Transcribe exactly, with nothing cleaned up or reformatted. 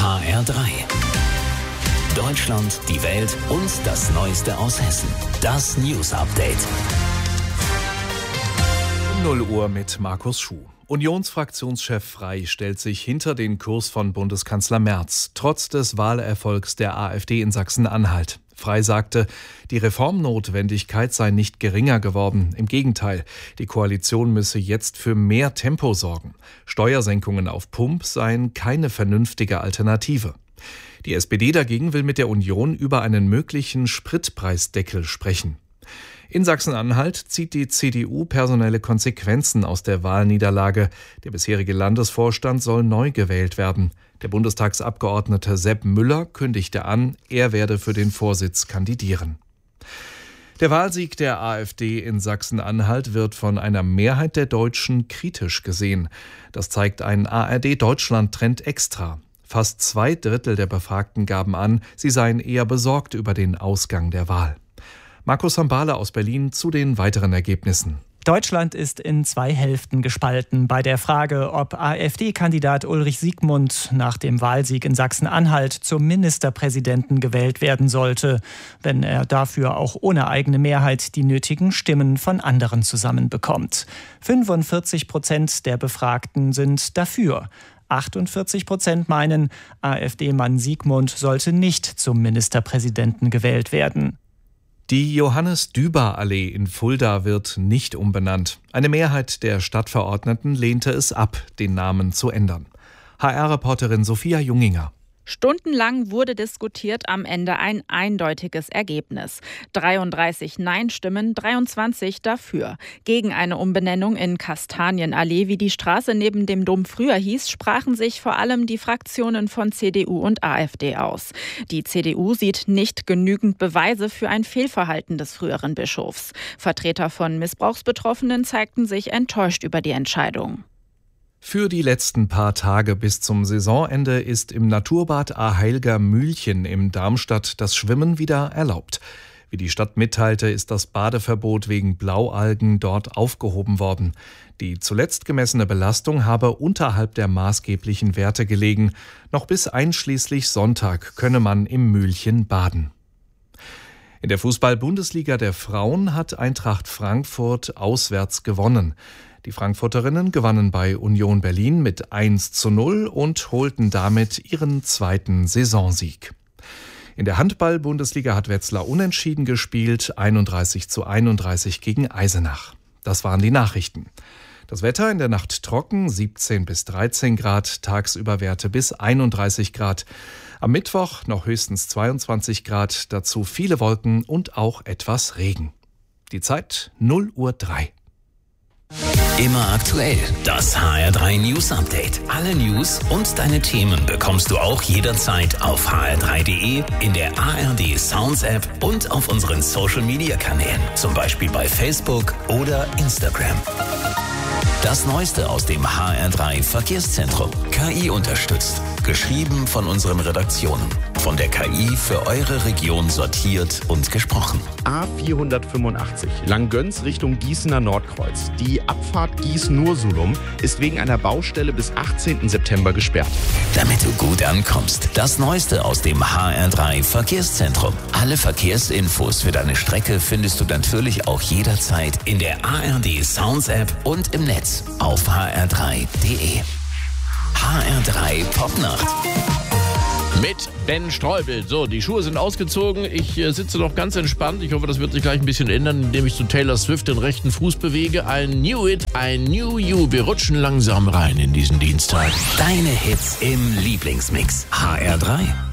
H R drei. Deutschland, die Welt und das Neueste aus Hessen. Das News Update. null Uhr mit Markus Schuh. Unionsfraktionschef Frey stellt sich hinter den Kurs von Bundeskanzler Merz, trotz des Wahlerfolgs der AfD in Sachsen-Anhalt. Frey sagte, die Reformnotwendigkeit sei nicht geringer geworden. Im Gegenteil, die Koalition müsse jetzt für mehr Tempo sorgen. Steuersenkungen auf Pump seien keine vernünftige Alternative. Die S P D dagegen will mit der Union über einen möglichen Spritpreisdeckel sprechen. In Sachsen-Anhalt zieht die C D U personelle Konsequenzen aus der Wahlniederlage. Der bisherige Landesvorstand soll neu gewählt werden. Der Bundestagsabgeordnete Sepp Müller kündigte an, er werde für den Vorsitz kandidieren. Der Wahlsieg der AfD in Sachsen-Anhalt wird von einer Mehrheit der Deutschen kritisch gesehen. Das zeigt ein A R D-Deutschland-Trend extra. Fast zwei Drittel der Befragten gaben an, sie seien eher besorgt über den Ausgang der Wahl. Markus Hambale aus Berlin zu den weiteren Ergebnissen. Deutschland ist in zwei Hälften gespalten bei der Frage, ob AfD-Kandidat Ulrich Siegmund nach dem Wahlsieg in Sachsen-Anhalt zum Ministerpräsidenten gewählt werden sollte, wenn er dafür auch ohne eigene Mehrheit die nötigen Stimmen von anderen zusammenbekommt. fünfundvierzig Prozent der Befragten sind dafür. achtundvierzig Prozent meinen, AfD-Mann Siegmund sollte nicht zum Ministerpräsidenten gewählt werden. Die Johannes-Düber-Allee in Fulda wird nicht umbenannt. Eine Mehrheit der Stadtverordneten lehnte es ab, den Namen zu ändern. H R-Reporterin Sophia Junginger. Stundenlang wurde diskutiert, am Ende ein eindeutiges Ergebnis. dreiunddreißig Nein-Stimmen, dreiundzwanzig dafür. Gegen eine Umbenennung in Kastanienallee, wie die Straße neben dem Dom früher hieß, sprachen sich vor allem die Fraktionen von C D U und AfD aus. Die C D U sieht nicht genügend Beweise für ein Fehlverhalten des früheren Bischofs. Vertreter von Missbrauchsbetroffenen zeigten sich enttäuscht über die Entscheidung. Für die letzten paar Tage bis zum Saisonende ist im Naturbad Aheilger Mühlchen in Darmstadt das Schwimmen wieder erlaubt. Wie die Stadt mitteilte, ist das Badeverbot wegen Blaualgen dort aufgehoben worden. Die zuletzt gemessene Belastung habe unterhalb der maßgeblichen Werte gelegen. Noch bis einschließlich Sonntag könne man im Mühlchen baden. In der Fußball-Bundesliga der Frauen hat Eintracht Frankfurt auswärts gewonnen. Die Frankfurterinnen gewannen bei Union Berlin mit eins zu null und holten damit ihren zweiten Saisonsieg. In der Handball-Bundesliga hat Wetzlar unentschieden gespielt, einunddreißig zu einunddreißig gegen Eisenach. Das waren die Nachrichten. Das Wetter in der Nacht trocken, siebzehn bis dreizehn Grad, tagsüber Werte bis einunddreißig Grad. Am Mittwoch noch höchstens zweiundzwanzig Grad, dazu viele Wolken und auch etwas Regen. Die Zeit null Uhr drei. Immer aktuell. Das H R drei News Update. Alle News und deine Themen bekommst du auch jederzeit auf h r drei punkt d e, in der A R D Sounds App und auf unseren Social Media Kanälen. Zum Beispiel bei Facebook oder Instagram. Das Neueste aus dem H R drei Verkehrszentrum. K I unterstützt. Geschrieben von unseren Redaktionen. Von der K I für eure Region sortiert und gesprochen. A vierhundertfünfundachtzig, Langgöns Richtung Gießener Nordkreuz. Die Abfahrt Gießen-Nursulum ist wegen einer Baustelle bis achtzehnten September gesperrt. Damit du gut ankommst, das Neueste aus dem H R drei Verkehrszentrum. Alle Verkehrsinfos für deine Strecke findest du natürlich auch jederzeit in der A R D Sounds App und im Netz auf h r drei punkt d e. H R drei Popnacht. Mit Ben Streubel. So, die Schuhe sind ausgezogen. Ich äh, sitze noch ganz entspannt. Ich hoffe, das wird sich gleich ein bisschen ändern, indem ich zu Taylor Swift den rechten Fuß bewege. I knew it, I knew you. Wir rutschen langsam rein in diesen Dienstag. Deine Hits im Lieblingsmix. H R drei.